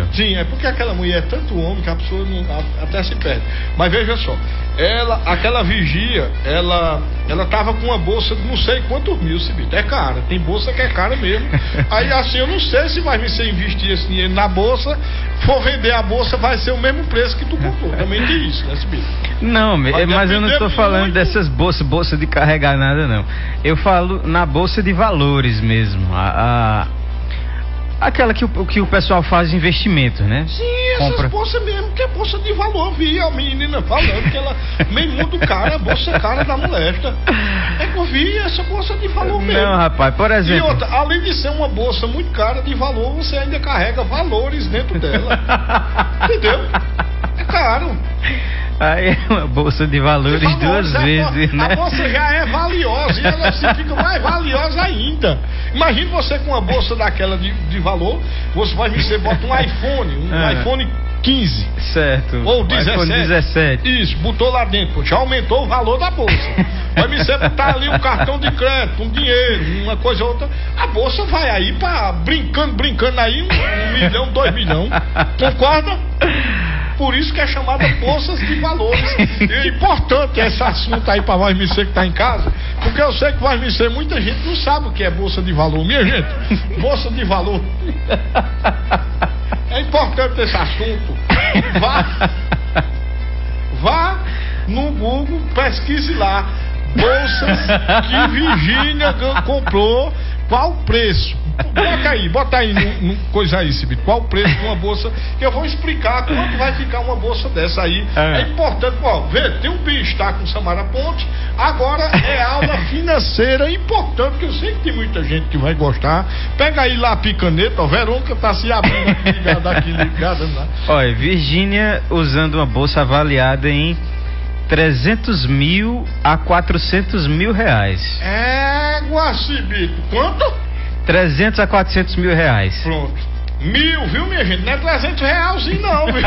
Sim, é porque aquela mulher é tanto homem que a pessoa até se perde. Mas veja só, aquela vigia, ela tava com uma bolsa de não sei quantos mil, Cibito. É cara, tem bolsa que é cara mesmo. Aí assim, eu não sei se vai me ser investir esse dinheiro na bolsa, for vender a bolsa, vai ser o mesmo preço que tu comprou. Também tem isso, né, Cibito? Não, mas eu não estou falando muito dessas bolsa de carregar nada, não. Eu falo na bolsa de valores mesmo. Aquela que o pessoal faz investimento, né? Sim, essas bolsas mesmo, que é bolsa de valor. Vi a menina falando que ela meio muito cara, a bolsa cara da molesta. É que eu vi essa bolsa de valor mesmo. Não, rapaz, por exemplo. E outra, além de ser uma bolsa muito cara de valor, você ainda carrega valores dentro dela. Entendeu? É caro. Aí é uma bolsa de valores duas vezes, né? A bolsa já é valiosa e ela se fica mais valiosa ainda. Imagina você com uma bolsa daquela de valor, você bota um iPhone, iPhone 15. Certo. Ou 17. iPhone 17. Isso, botou lá dentro, já aumentou o valor da bolsa. Vai me ser botar ali um cartão de crédito, um dinheiro, uma coisa ou outra. A bolsa vai aí pra brincando aí, 1 milhão, 2 milhões. Concorda? Por isso que é chamada bolsas de valores. É importante esse assunto aí pra Voz Missê que tá em casa, porque eu sei que Voz Missê, muita gente não sabe o que é bolsa de valor. Minha gente, bolsa de valor. É importante esse assunto. Vá no Google, pesquise lá. Bolsas que Virgínia comprou, qual o preço? Bota aí no coisa aí, Cibito. Qual o preço de uma bolsa? Que eu vou explicar quanto vai ficar uma bolsa dessa aí. É importante, vê, tem um bem-estar com Samara Ponte. Agora é aula financeira importante, que eu sei que tem muita gente que vai gostar. Pega aí lá a picaneta, Verônica tá se abrindo aqui ligada lá. Olha, Virgínia usando uma bolsa avaliada em 300 mil a 400 mil reais. Cibito, quanto? 300 a 400 mil reais. Pronto. 1.000, viu, minha gente? Não é 300 reais não, viu?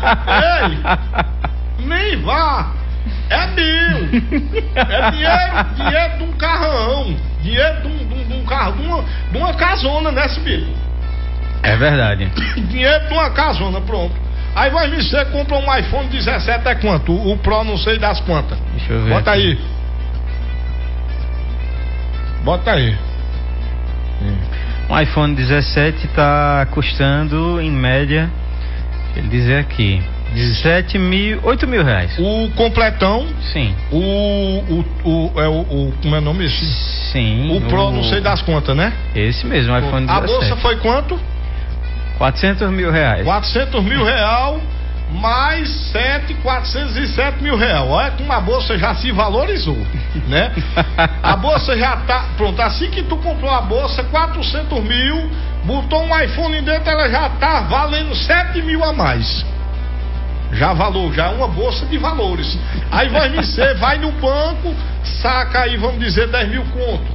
Ei, nem vá. É 1.000. É dinheiro de um carrão. Dinheiro de um carro, de uma casona, né, Cibito? É verdade. Dinheiro de uma casona, pronto. Aí você compra um iPhone 17, é quanto? O Pro não sei das quantas. Deixa eu ver. Bota aqui. aí. Bota aí. Um iPhone 17 está custando, em média, deixa ele dizer aqui, 8 mil reais. O completão? Sim. Como é o nome esse? Sim. O Pro não sei das contas, né? Esse mesmo, o iPhone 17. A bolsa foi quanto? 400 mil reais. 400 mil reais mais 407 mil reais. Olha como a bolsa já se valorizou, né? A bolsa já tá, pronto, assim que tu comprou a bolsa, 400 mil, botou um iPhone dentro, ela já tá valendo 7 mil a mais. Já é uma bolsa de valores. Aí você vai no banco, saca aí, vamos dizer, 10 mil conto,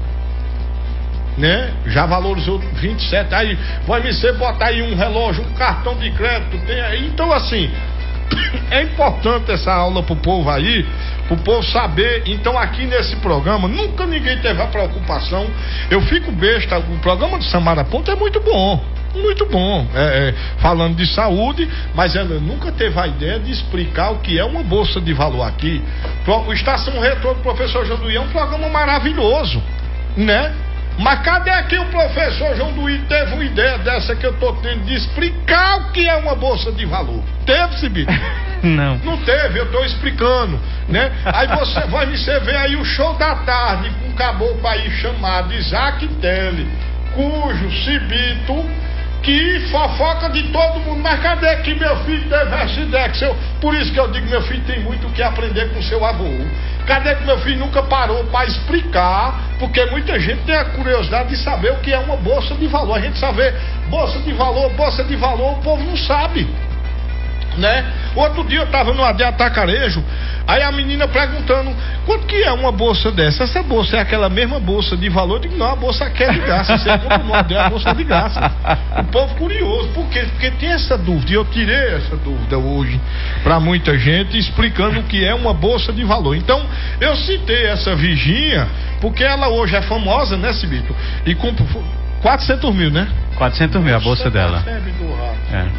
né? Já valorizou 27. Aí você botar aí um relógio, um cartão de crédito, tem aí. Então assim, é importante essa aula pro povo aí, pro povo saber. Então aqui nesse programa nunca ninguém teve a preocupação. Eu fico besta, o programa do Samara Ponte é muito bom, falando de saúde, mas ela nunca teve a ideia de explicar o que é uma bolsa de valor aqui. O Estação Retrô do professor João Duí é um programa maravilhoso, né? Mas cadê que o professor João Duí teve uma ideia dessa que eu tô tendo de explicar o que é uma bolsa de valor? Teve, Cibito? Não. Não teve, eu tô explicando, né? Aí você vê aí o Show da Tarde com um caboclo aí chamado Isaac Telle, cujo Cibito que fofoca de todo mundo. Mas cadê que meu filho teve essa ideia? Por isso que eu digo, meu filho tem muito o que aprender com seu avô. Cadê que meu filho nunca parou para explicar? Porque muita gente tem a curiosidade de saber o que é uma bolsa de valor. A gente sabe bolsa de valor, o povo não sabe, né? Outro dia eu tava no AD Atacarejo, aí a menina perguntando quanto que é uma bolsa dessa? Essa bolsa é aquela mesma bolsa de valor? Eu digo, não, a bolsa aqui é de graça, você compra no AD, a bolsa é de graça. O povo curioso, por quê? Porque tem essa dúvida, e eu tirei essa dúvida hoje para muita gente, explicando o que é uma bolsa de valor. Então, eu citei essa Virgínia, porque ela hoje é famosa, né, Cibito? E compra 400 mil, né? 400 mil a bolsa dela.